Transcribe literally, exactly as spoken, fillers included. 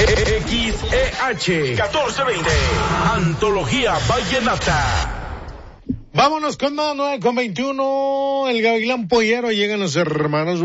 X E H catorce veinte. Antología Vallenata. Vámonos con más, nueve con veintiuno. El Gavilán Pollero, llegan los hermanos